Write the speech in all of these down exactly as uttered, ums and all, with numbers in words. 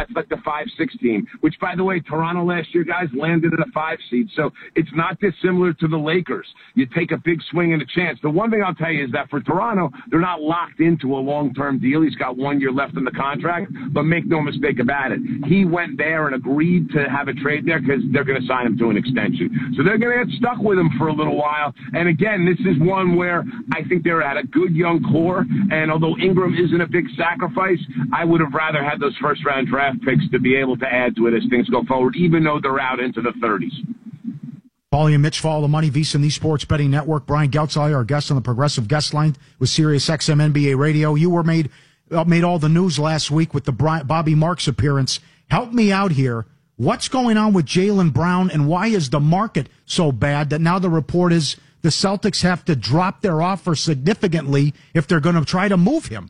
That's like the five six team, which, by the way, Toronto last year, guys, landed at a five seed. So it's not dissimilar to the Lakers. You take a big swing and a chance. The one thing I'll tell you is that for Toronto, they're not locked into a long-term deal. He's got one year left in the contract, but make no mistake about it. He went there and agreed to have a trade there because they're going to sign him to an extension. So they're going to get stuck with him for a little while. And again, this is one where I think they're at a good young core. And although Ingram isn't a big sacrifice, I would have rather had those first-round draft picks to be able to add to it as things go forward, even though they're out into the thirties. Paulie and Mitch, follow the money, VSiN, the Sports Betting Network. Brian Geltzeiler, our guest on the Progressive Guest Line with Sirius X M N B A Radio. You were made uh, made all the news last week with the Brian, Bobby Marks appearance. Help me out here. What's going on with Jaylen Brown, and why is the market so bad that now the report is the Celtics have to drop their offer significantly if they're going to try to move him?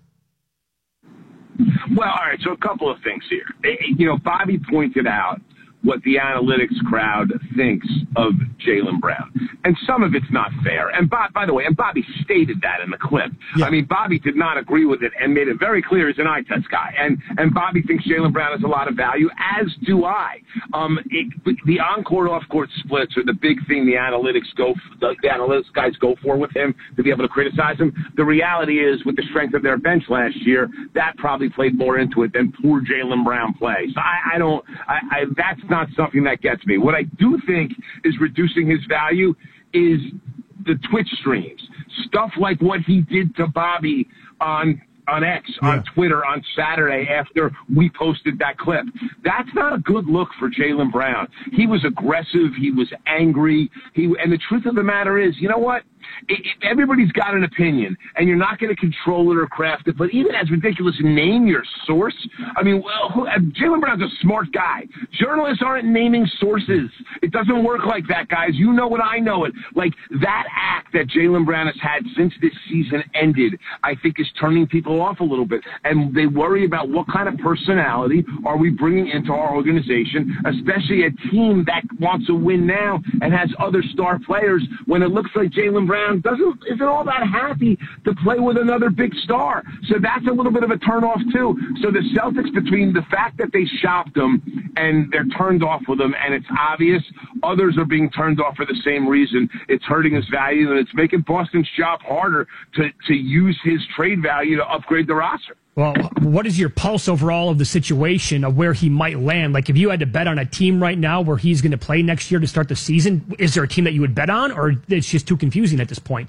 Well, all right, so a couple of things here. You know, Bobby pointed out what the analytics crowd thinks of Jaylen Brown. And some of it's not fair. And Bob, by the way, and Bobby stated that in the clip. Yeah. I mean, Bobby did not agree with it and made it very clear he's an eye test guy. And and Bobby thinks Jaylen Brown has a lot of value, as do I. Um, it, the on-court, off-court splits are the big thing the analytics go, the, the analytics guys go for with him to be able to criticize him. The reality is, with the strength of their bench last year, that probably played more into it than poor Jaylen Brown play. So I, I don't, I, I, that's not something that gets me. What I do think is reducing his value is the Twitch streams. Stuff like what he did to Bobby on on X, yeah. on Twitter, on Saturday after we posted that clip. That's not a good look for Jaylen Brown. He was aggressive. He was angry. He, and the truth of the matter is, you know what? It, it, everybody's got an opinion, and you're not going to control it or craft it. But even as ridiculous, name your source. I mean, well, who, uh, Jaylen Brown's a smart guy. Journalists aren't naming sources. It doesn't work like that, guys. You know it. I know it. Like, that act that Jaylen Brown has had since this season ended, I think is turning people off a little bit. And they worry about what kind of personality are we bringing into our organization, especially a team that wants to win now and has other star players, when it looks like Jaylen Brown doesn't isn't all that happy to play with another big star. So that's a little bit of a turnoff too. So the Celtics, between the fact that they shopped him and they're turned off with him, and it's obvious others are being turned off for the same reason, it's hurting his value, and it's making Boston's job harder to, to use his trade value to upgrade the roster. Well, what is your pulse overall of the situation of where he might land? Like, if you had to bet on a team right now where he's going to play next year to start the season, is there a team that you would bet on, or it's just too confusing at this point?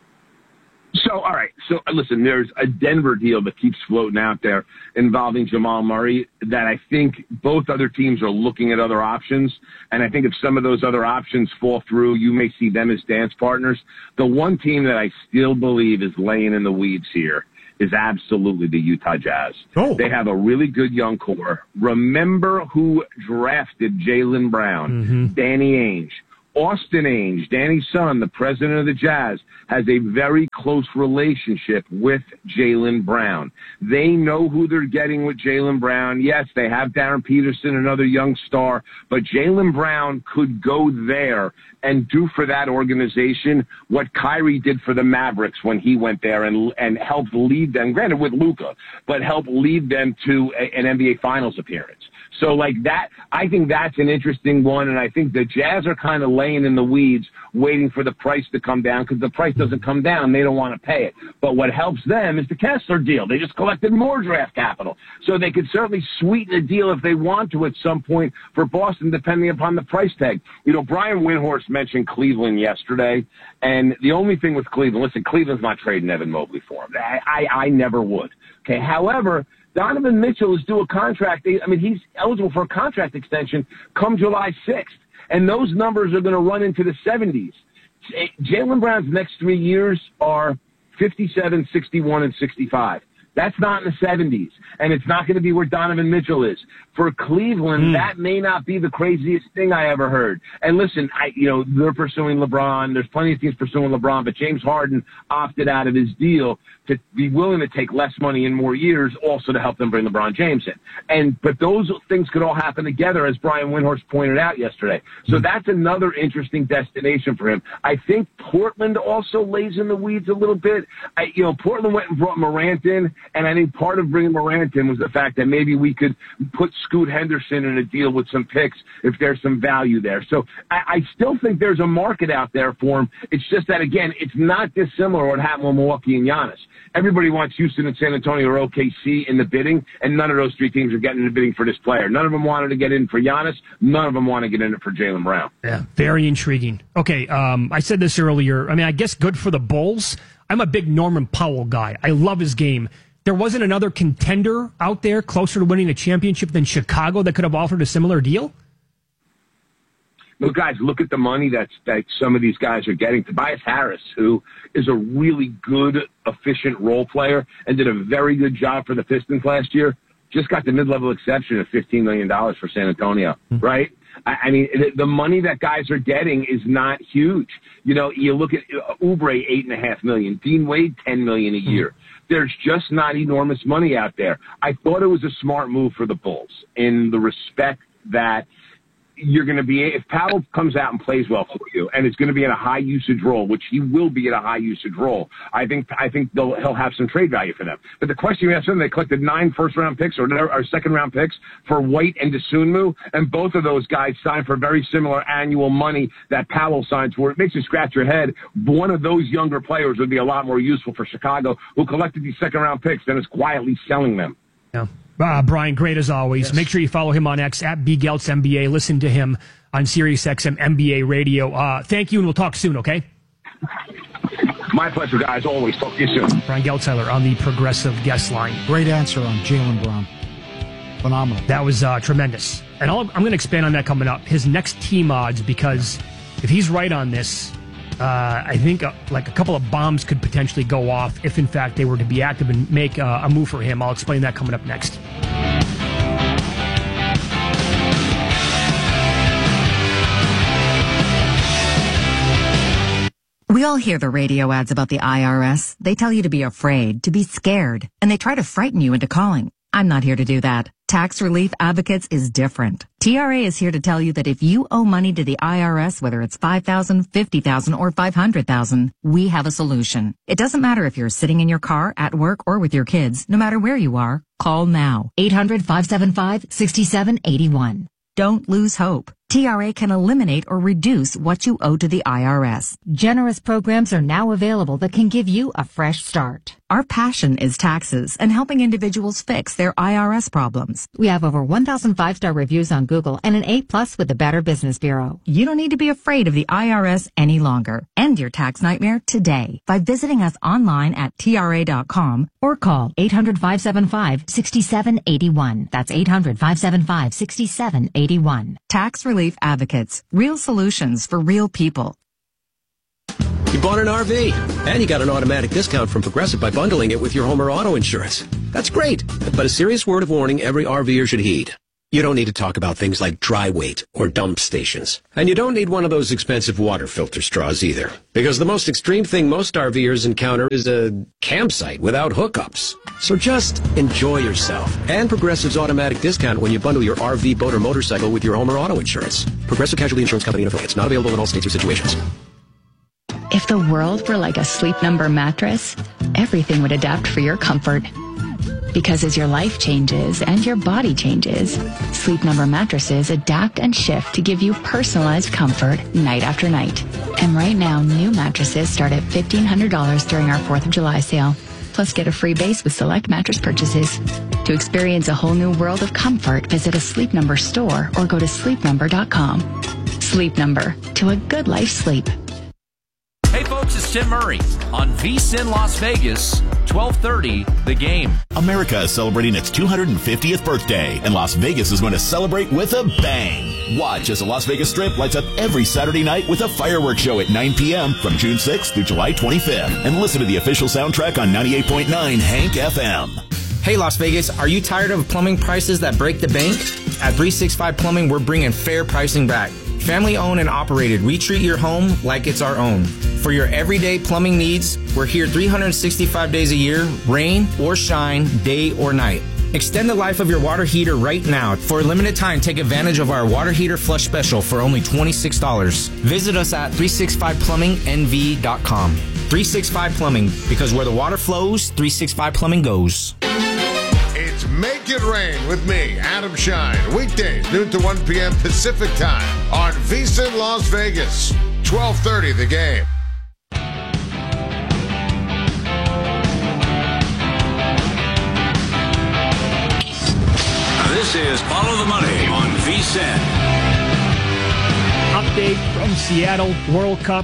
So, all right. So, listen, there's a Denver deal that keeps floating out there involving Jamal Murray that I think both other teams are looking at other options. And I think if some of those other options fall through, you may see them as dance partners. The one team that I still believe is laying in the weeds here is absolutely the Utah Jazz. Oh. They have a really good young core. Remember who drafted Jaylen Brown? Mm-hmm. Danny Ainge. Austin Ainge, Danny's son, the president of the Jazz, has a very close relationship with Jaylen Brown. They know who they're getting with Jaylen Brown. Yes, they have Darren Peterson, another young star, but Jaylen Brown could go there and do for that organization what Kyrie did for the Mavericks when he went there and and helped lead them, granted with Luka, but helped lead them to a, an N B A Finals appearance. So, like that, I think that's an interesting one, and I think the Jazz are kind of laying in the weeds waiting for the price to come down, because the price doesn't come down, they don't want to pay it. But what helps them is the Kessler deal. They just collected more draft capital. So they could certainly sweeten the deal if they want to at some point for Boston, depending upon the price tag. You know, Brian Windhorst mentioned Cleveland yesterday, and the only thing with Cleveland, listen, Cleveland's not trading Evan Mobley for him. I, I, I never would. Okay, however, Donovan Mitchell is due a contract. I mean, he's eligible for a contract extension come July sixth. And those numbers are going to run into the seventies. Jaylen Brown's next three years are fifty-seven, sixty-one, and sixty-five. That's not in the seventies. And it's not going to be where Donovan Mitchell is. For Cleveland, mm. that may not be the craziest thing I ever heard. And listen, I, you know, they're pursuing LeBron. There's plenty of teams pursuing LeBron, but James Harden opted out of his deal to be willing to take less money in more years, also to help them bring LeBron James in. And but those things could all happen together, as Brian Windhorst pointed out yesterday. So mm. that's another interesting destination for him. I think Portland also lays in the weeds a little bit. I, you know, Portland went and brought Morant in, And I think part of bringing Morant in was the fact that maybe we could put Scoot Henderson in a deal with some picks if there's some value there. So I, I still think there's a market out there for him. It's just that, again, it's not dissimilar to what happened with Milwaukee and Giannis. Everybody wants Houston and San Antonio or O K C in the bidding, and none of those three teams are getting in the bidding for this player. None of them wanted to get in for Giannis. None of them want to get in it for Jaylen Brown. Yeah, very intriguing. Okay, um, I said this earlier. I mean, I guess good for the Bulls. I'm a big Norman Powell guy. I love his game. There wasn't another contender out there closer to winning a championship than Chicago that could have offered a similar deal? Look, guys, look at the money that's, that some of these guys are getting. Tobias Harris, who is a really good, efficient role player and did a very good job for the Pistons last year, just got the mid-level exception of fifteen million dollars for San Antonio, mm-hmm. right? I, I mean, the, the money that guys are getting is not huge. You know, you look at uh, Oubre, eight and a half million, Dean Wade, ten million a year. Mm-hmm. There's just not enormous money out there. I thought it was a smart move for the Bulls in the respect that you're going to be, if Powell comes out and plays well for you and is going to be in a high usage role, which he will be in a high usage role, I think I think they'll, he'll have some trade value for them. But the question you asked them, they collected nine first round picks or, or second round picks for White and Dosunmu, and both of those guys signed for very similar annual money that Powell signed for. It makes you scratch your head. One of those younger players would be a lot more useful for Chicago, who collected these second round picks and is quietly selling them. Yeah. Uh, Brian, great as always. Yes. Make sure you follow him on X at B Geltz N B A. Listen to him on Sirius X M N B A Radio. Uh, thank you, and we'll talk soon, okay? My pleasure, guys. Always. Talk to you soon. Brian Geltzeiler on the Progressive Guest Line. Great answer on Jaylen Brown. Phenomenal. That was uh, tremendous. And I'll, I'm going to expand on that coming up. His next team odds, because if he's right on this, Uh, I think uh, like a couple of bombs could potentially go off if, in fact, they were to be active and make uh, a move for him. I'll explain that coming up next. We all hear the radio ads about the I R S. They tell you to be afraid, to be scared, and they try to frighten you into calling. I'm not here to do that. Tax Relief Advocates is different. T R A is here to tell you that if you owe money to the I R S, whether it's five thousand dollars, fifty thousand dollars, or five hundred thousand dollars, we have a solution. It doesn't matter if you're sitting in your car, at work, or with your kids. No matter where you are, call now. eight hundred, five seven five, six seven eight one. Don't lose hope. T R A can eliminate or reduce what you owe to the I R S. Generous programs are now available that can give you a fresh start. Our passion is taxes and helping individuals fix their I R S problems. We have over one thousand five-star reviews on Google and an A plus with the Better Business Bureau. You don't need to be afraid of the I R S any longer. End your tax nightmare today by visiting us online at T R A dot com or call eight hundred, five seven five, six seven eight one. That's eight hundred, five seven five, six seven eight one. Tax Relief Advocates. Real solutions for real people. You bought an R V, and you got an automatic discount from Progressive by bundling it with your home or auto insurance. That's great, but a serious word of warning every RVer should heed. You don't need to talk about things like dry weight or dump stations. And you don't need one of those expensive water filter straws either. Because the most extreme thing most RVers encounter is a campsite without hookups. So just enjoy yourself. And Progressive's automatic discount when you bundle your R V, boat, or motorcycle with your home or auto insurance. Progressive Casualty Insurance Company and affiliates. Not available in all states or situations. If the world were like a Sleep Number mattress, everything would adapt for your comfort. Because as your life changes and your body changes, Sleep Number mattresses adapt and shift to give you personalized comfort night after night. And right now, new mattresses start at fifteen hundred dollars during our fourth of July sale. Plus, get a free base with select mattress purchases. To experience a whole new world of comfort, visit a Sleep Number store or go to sleep number dot com. Sleep Number, to a good life sleep. Hey folks, it's Tim Murray on V S I N Las Vegas, twelve thirty, The Game. America is celebrating its two hundred fiftieth birthday, and Las Vegas is going to celebrate with a bang. Watch as the Las Vegas Strip lights up every Saturday night with a fireworks show at nine p.m. from June sixth through July twenty-fifth. And listen to the official soundtrack on ninety-eight point nine Hank F M. Hey Las Vegas, are you tired of plumbing prices that break the bank? At three sixty-five Plumbing, we're bringing fair pricing back. Family owned and operated, we treat your home like it's our own. For your everyday plumbing needs, we're here three hundred sixty-five days a year, rain or shine, day or night. Extend the life of your water heater right now. For a limited time, take advantage of our water heater flush special for only twenty-six dollars. Visit us at three sixty-five plumbing N V dot com. three sixty-five Plumbing, because where the water flows, three sixty-five Plumbing goes. It Rain with me, Adam Shine. Weekdays, noon to one p.m. Pacific Time on VSiN Las Vegas. twelve thirty The Game. This is Follow the Money on VSiN. Update from Seattle World Cup.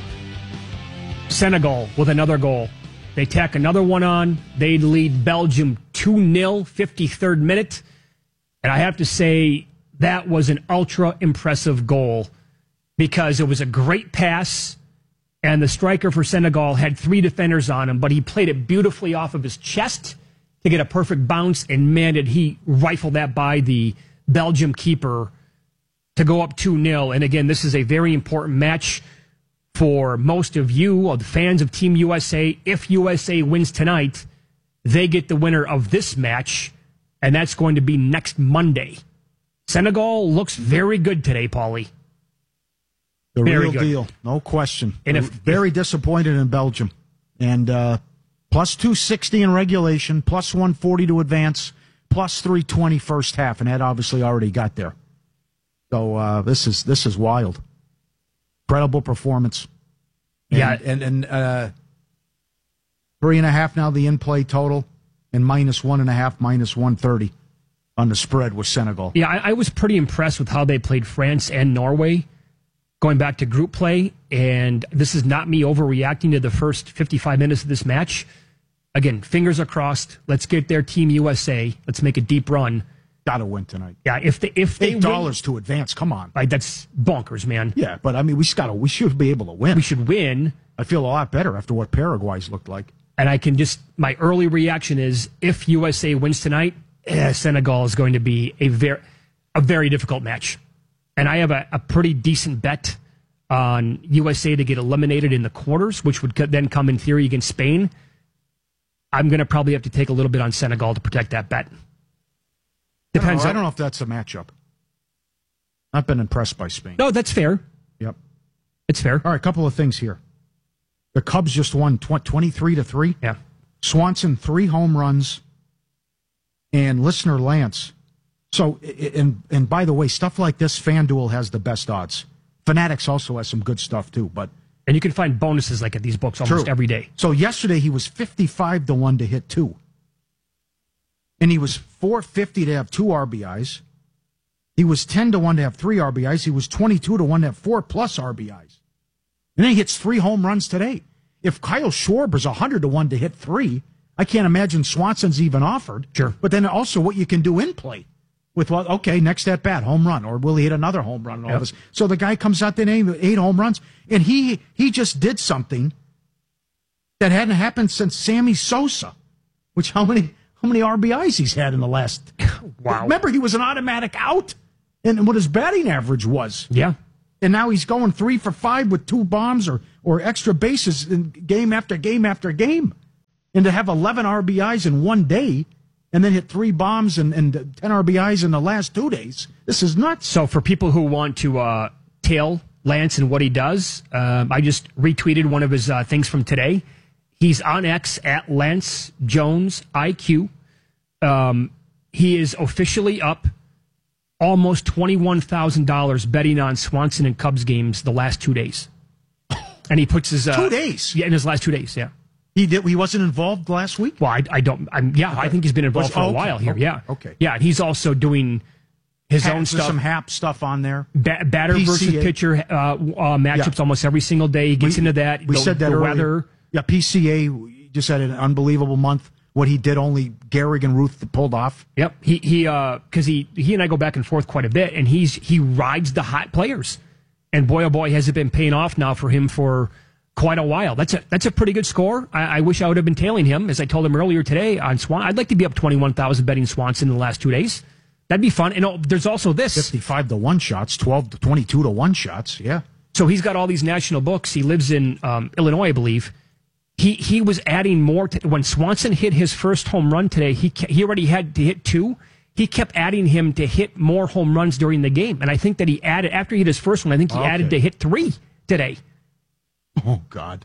Senegal with another goal. They tack another one on. They lead Belgium two nil, fifty-third minute. And I have to say, that was an ultra impressive goal because it was a great pass, and the striker for Senegal had three defenders on him, but he played it beautifully off of his chest to get a perfect bounce, and man, did he rifle that by the Belgium keeper to go up two nil. And again, this is a very important match for most of you, or the fans of Team U S A. If U S A wins tonight, they get the winner of this match, and that's going to be next Monday. Senegal looks very good today, Paulie. The very real good. deal, no question. And if, very if, disappointed in Belgium. And uh, plus two sixty in regulation, plus one forty to advance, plus three twenty first half, and that obviously already got there. So uh, this is this is wild. Incredible performance. And, yeah, and and uh, three and a half now the in play total, and minus one and a half, minus one thirty on the spread with Senegal. Yeah, I, I was pretty impressed with how they played France and Norway going back to group play. And this is not me overreacting to the first fifty-five minutes of this match. Again, fingers are crossed. Let's get their Team U S A. Let's make a deep run. Got to win tonight. Yeah, if they if they eight dollars to advance, come on, like that's bonkers, man. Yeah, but I mean, we got to we should be able to win. We should win. I feel a lot better after what Paraguay's looked like. And I can just my early reaction is if U S A wins tonight, eh, Senegal is going to be a very a very difficult match. And I have a, a pretty decent bet on U S A to get eliminated in the quarters, which would then come in theory against Spain. I'm going to probably have to take a little bit on Senegal to protect that bet. Depends. I don't know, I don't know if that's a matchup. I've been impressed by Spain. No, that's fair. Yep. It's fair. All right, a couple of things here. The Cubs just won twenty-three to three. Yeah. Swanson, three home runs, and listener Lance. So, and and by the way, stuff like this, FanDuel has the best odds. Fanatics also has some good stuff too, but and you can find bonuses like at these books almost true. every day. So yesterday he was fifty-five to one to hit two. And he was four fifty to have two R B Is. He was ten to one to have three R B Is. He was twenty-two to one to have four plus R B Is. And then he hits three home runs today. If Kyle Schwarber's one hundred to one to hit three, I can't imagine Swanson's even offered. Sure. But then also what you can do in play. With, well, okay, next at bat, home run, or will he hit another home run and all yep. this? So the guy comes out to name eight home runs, and he he just did something that hadn't happened since Sammy Sosa, which how many how many R B Is he's had in the last? Wow! Remember, he was an automatic out, and what his batting average was. Yeah, and now he's going three for five with two bombs or or extra bases in game after game after game, and to have eleven R B Is in one day. And then hit three bombs and, and ten R B Is in the last two days. This is nuts. So for people who want to uh, tail Lance and what he does, um, I just retweeted one of his uh, things from today. He's on X at Lance Jones I Q. Um, he is officially up almost twenty-one thousand dollars betting on Swanson and Cubs games the last two days. And he puts his... Uh, two days? Yeah, in his last two days, yeah. He did. He wasn't involved last week. Well, I, I don't. I'm, yeah, okay. I think he's been involved Was, for a okay. while here. Okay. Yeah, okay. Yeah, and he's also doing his Hap, own stuff. Some Hap stuff on there. Ba- batter P C A. versus pitcher uh, uh, matchups yeah. almost every single day. He gets we, into that. We the, said that the earlier. weather. Yeah, P C A just had an unbelievable month. What he did, only Gehrig and Ruth pulled off. Yep. He he uh because he he and I go back and forth quite a bit, and he's he rides the hot players, and boy oh boy has it been paying off now for him for quite a while. That's a that's a pretty good score. I, I wish I would have been tailing him, as I told him earlier today on Swan. I'd like to be up twenty-one thousand betting Swanson in the last two days. That'd be fun. And oh, there's also this fifty-five to one shots, twelve to twenty-two to one shots. Yeah. So he's got all these national books. He lives in um, Illinois, I believe. He he was adding more to, when Swanson hit his first home run today. He he already had to hit two. He kept adding him to hit more home runs during the game, and I think that he added after he hit his first one. I think he okay. added to hit three today. Oh, God.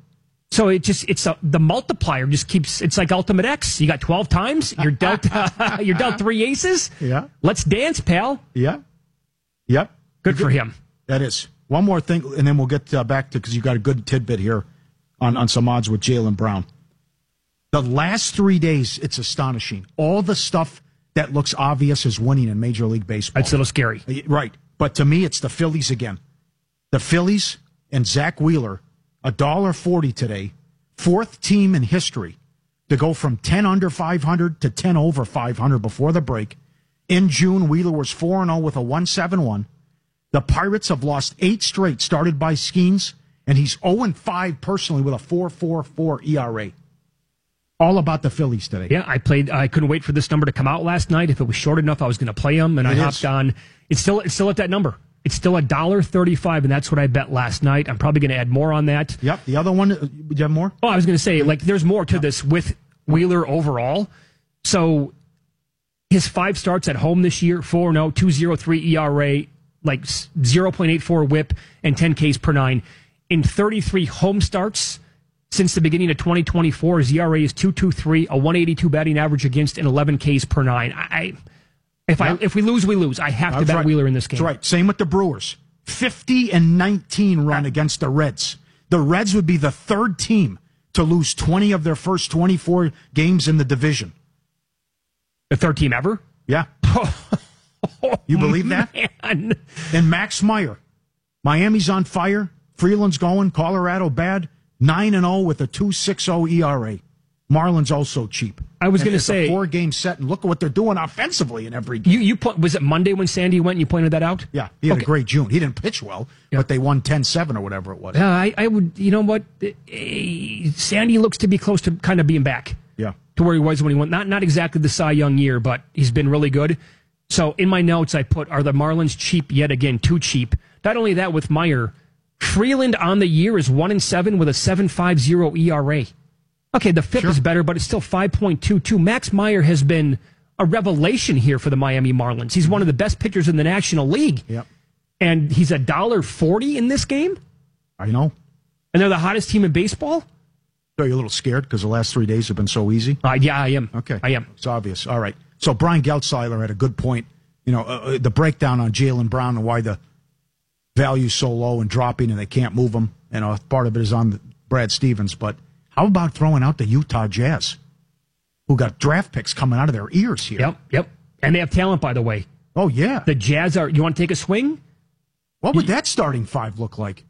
So it just it's a, the multiplier just keeps. It's like Ultimate X. You got twelve times. You're dealt. Uh, you're dealt three aces. Yeah. Let's dance, pal. Yeah. Yep. Good for him. That is. One more thing, and then we'll get uh, back to, because you got a good tidbit here on, on some odds with Jaylen Brown. The last three days, it's astonishing. All the stuff that looks obvious is winning in Major League Baseball. It's a little scary. Right. But to me, it's the Phillies again. The Phillies and Zach Wheeler, one dollar forty today, fourth team in history to go from ten under five hundred to ten over five hundred before the break. In June, Wheeler was four and oh with a one seventy-one. The Pirates have lost eight straight, started by Skeens, and he's oh and five personally with a four point four four E R A. All about the Phillies today. Yeah, I played. I couldn't wait for this number to come out last night. If it was short enough, I was going to play them, and It I hopped is. on. It's still it's still at that number. It's still one dollar thirty-five, and that's what I bet last night. I'm probably going to add more on that. Yep. The other one, uh, do you have more? Oh, I was going to say, like, there's more to this with Wheeler overall. So his five starts at home this year, four and oh, two point oh three E R A, like zero point eight four whip, and ten Ks per nine. In thirty-three home starts since the beginning of twenty twenty-four, his E R A is two point two three, a one eighty-two batting average against, and eleven Ks per nine. I, if I Yep. if we lose, we lose. I have to That's bet right. Wheeler in this game. That's right. Same with the Brewers. fifty and nineteen run against the Reds. The Reds would be the third team to lose twenty of their first twenty-four games in the division. The third team ever? Yeah. You believe that? Man. And Max Meyer. Miami's on fire. Freeland's going. Colorado bad. nine and oh with a two point six oh E R A. Marlins also cheap. I was And going to it's a say four-game set, and look at what they're doing offensively in every game. you you put, was it Monday when Sandy went and you pointed that out? Yeah, he had Okay. a great June. He didn't pitch well, Yeah. but they won ten seven or whatever it was. Yeah, I, I would. You know what? Eh, Sandy looks to be close to kind of being back Yeah. to where he was when he went. Not not exactly the Cy Young year, but he's been really good. So in my notes, I put, are the Marlins cheap yet again? Too cheap. Not only that, with Meyer, Freeland on the year is one and seven with a seven point five oh E R A. Okay, the F I P Sure. is better, but it's still five point two two. Max Meyer has been a revelation here for the Miami Marlins. He's one of the best pitchers in the National League. Yep. And he's a dollar forty in this game? I know. And they're the hottest team in baseball? Are you a little scared because the last three days have been so easy? Uh, yeah, I am. Okay. I am. It's obvious. All right. So Brian Geltzeiler had a good point. You know, uh, the breakdown on Jaylen Brown and why the value's so low and dropping and they can't move him. You know, part of it is on Brad Stevens. But how about throwing out the Utah Jazz, who got draft picks coming out of their ears here? Yep, yep. And they have talent, by the way. Oh, yeah. The Jazz are, you want to take a swing? What would that starting five look like?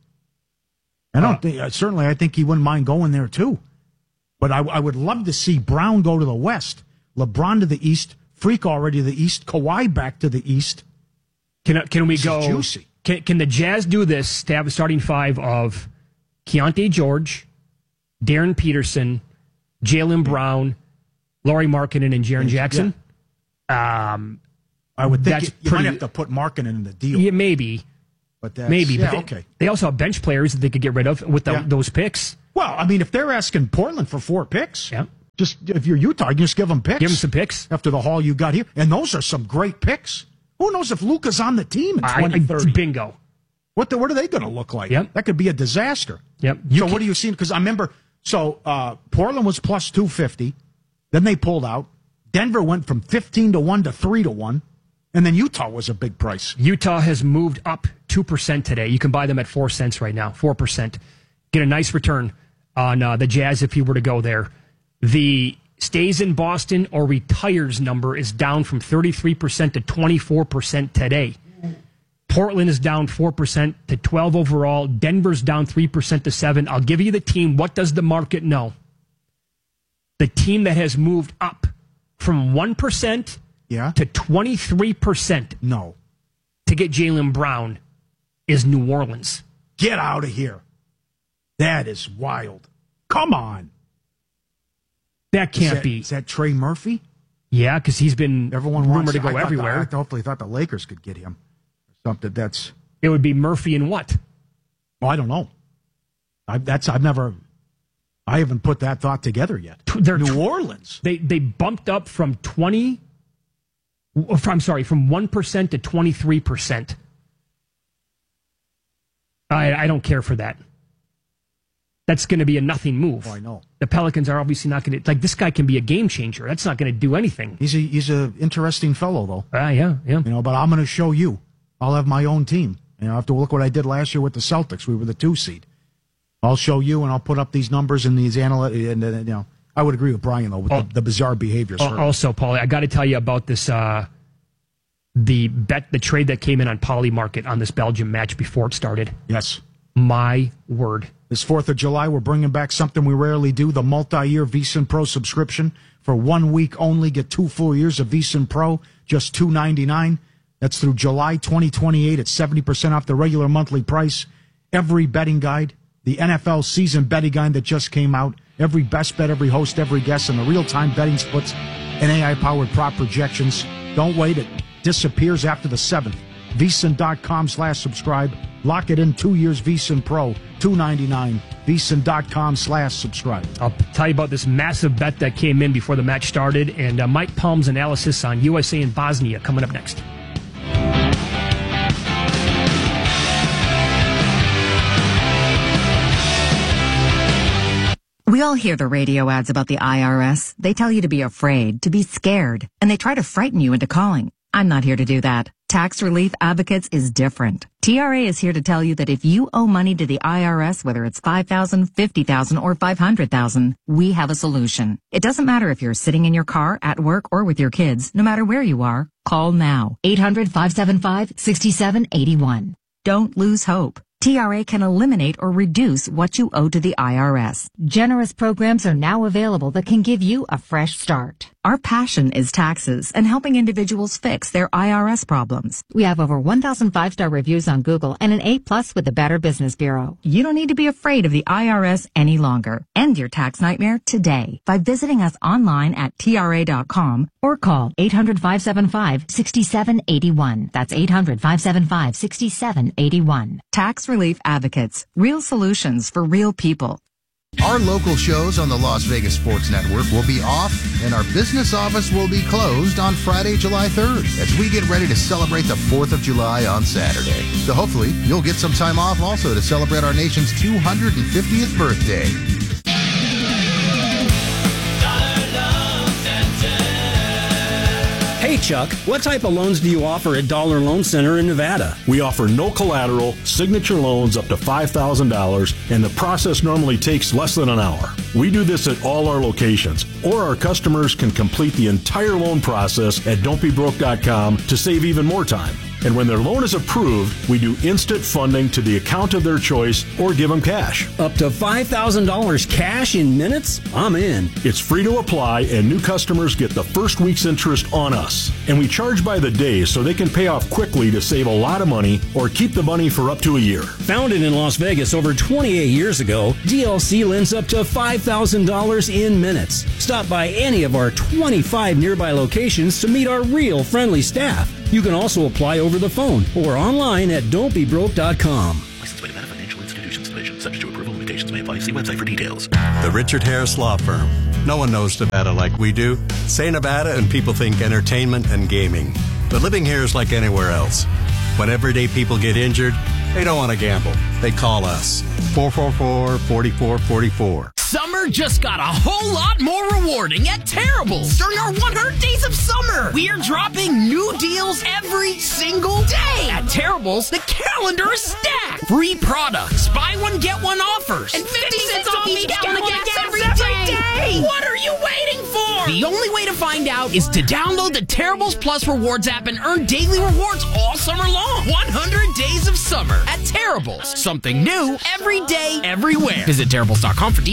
I don't Uh, think, uh, certainly I think he wouldn't mind going there too. But I, I would love to see Brown go to the West, LeBron to the East, Freak already to the East, Kawhi back to the East. Can can we This is go? juicy. Can, can the Jazz do this to have a starting five of Keontae George, Darren Peterson, Jaylen Brown, Laurie Markkinen, and Jaren Jackson? Um, I would think That's you, you pretty- might have to put Markkinen in the deal. yeah, maybe, But that's, maybe. yeah, but they, okay. They also have bench players that they could get rid of with the, Yeah. those picks. Well, I mean, if they're asking Portland for four picks, Yeah. just if you're Utah, you can just give them picks. Give them some picks. after the haul you got here, and those are some great picks. Who knows if Luka's on the team in I, twenty I, thirty? bingo. What the, what are they going to look like? Yep. That could be a disaster. Yep. So what are you seeing? Because I remember, so uh, Portland was plus two fifty. Then they pulled out. Denver went from fifteen to one to three to one. And then Utah was a big price. Utah has moved up two percent today. You can buy them at four cents right now, four percent. Get a nice return on uh, the Jazz if you were to go there. The stays in Boston or retires number is down from thirty-three percent to twenty-four percent today. Portland is down four percent to twelve overall. Denver's down three percent to seven. I'll give you the team. What does the market know? The team that has moved up from one percent Yeah. to twenty-three percent No. to get Jaylen Brown is New Orleans. Get out of here. That is wild. Come on. That Is can't that- be. Is that Trey Murphy? Yeah, because he's been Everyone rumored wants to go I thought everywhere. The, I hopefully thought the Lakers could get him. Something that's, It would be Murphy and what? well, I don't know. I, that's I've never, I haven't put that thought together yet. Tw- they're New tw- Orleans. They they bumped up from twenty. From, I'm sorry, from one percent to twenty-three percent. I I don't care for that. that's going to be a nothing move. Oh, I know. The Pelicans are obviously not going to, like, this guy can be a game changer. That's not going to do anything. He's a he's a interesting fellow, though. Ah, uh, yeah, yeah. You know, but I'm going to show you. I'll have my own team. You know, I have to look what I did last year with the Celtics. We were the two seed. I'll show you, and I'll put up these numbers and these analytics. And, uh, you know, I would agree with Brian, though, with oh, the, the bizarre behavior. Oh, also, Paulie, I got to tell you about this, uh, the bet, the trade that came in on Poly Market on this Belgium match before it started. Yes. My word. This fourth of July, we're bringing back something we rarely do, the multi-year VSiN Pro subscription. For one week only, get two full years of VSiN Pro, just two ninety-nine. That's through July twenty twenty-eight at seventy percent off the regular monthly price. Every betting guide, the N F L season betting guide that just came out, every best bet, every host, every guest, and the real-time betting splits and A I-powered prop projections. Don't wait. It disappears after the seventh. VSiN.com slash subscribe. Lock it in two years VSiN Pro, two ninety-nine. VSiN.com slash subscribe. I'll tell you about this massive bet that came in before the match started, and uh, Mike Palm's analysis on U S A and Bosnia coming up next. We all hear the radio ads about the I R S. They tell you to be afraid, to be scared, and they try to frighten you into calling. I'm not here to do that. Tax Relief Advocates is different. T R A is here to tell you that if you owe money to the I R S, whether it's five thousand dollars, fifty thousand dollars, or five hundred thousand dollars, we have a solution. It doesn't matter if you're sitting in your car, at work, or with your kids. No matter where you are, call now. eight hundred, five seven five, six seven eight one. Don't lose hope. T R A can eliminate or reduce what you owe to the I R S. Generous programs are now available that can give you a fresh start. Our passion is taxes and helping individuals fix their I R S problems. We have over one thousand five-star reviews on Google and an A plus with the Better Business Bureau. You don't need to be afraid of the I R S any longer. End your tax nightmare today by visiting us online at T R A dot com or call eight hundred, five seven five, six seven eight one. That's eight hundred, five seven five, six seven eight one. Tax Relief Advocates. Real solutions for real people. Our local shows on the Las Vegas Sports Network will be off, and our business office will be closed on Friday, July third, as we get ready to celebrate the fourth of July on Saturday. So hopefully, you'll get some time off also to celebrate our nation's two hundred fiftieth birthday. Hey, Chuck, what type of loans do you offer at Dollar Loan Center in Nevada? We offer no collateral, signature loans up to five thousand dollars, and the process normally takes less than an hour. We do this at all our locations, or our customers can complete the entire loan process at don't be broke dot com to save even more time. And when their loan is approved, we do instant funding to the account of their choice or give them cash. Up to five thousand dollars cash in minutes? I'm in. It's free to apply, and new customers get the first week's interest on us. And we charge by the day so they can pay off quickly to save a lot of money or keep the money for up to a year. Founded in Las Vegas over twenty-eight years ago, D L C lends up to five thousand dollars in minutes. Stop by any of our twenty-five nearby locations to meet our real friendly staff. You can also apply over the phone or online at don't be broke dot com. Licensed by Nevada Financial Institutions Division. Subject to approval. Limitations may apply. See website for details. The Richard Harris Law Firm. No one knows Nevada like we do. Say Nevada and people think entertainment and gaming. But living here is like anywhere else. When everyday people get injured, they don't want to gamble. They call us. four four four, four four four four. Summer just got a whole lot more rewarding at Terrible's during our one hundred days of summer. We are dropping new deals every single day. At Terrible's, the calendar is stacked. Free products, buy one, get one offers, and fifty cents off each gallon of gas every day. What are you waiting for? The only way to find out is to download the Terrible's Plus Rewards app and earn daily rewards all summer long. one hundred days of summer at Terrible's. Something new every day, everywhere. Visit Terrible's dot com for details.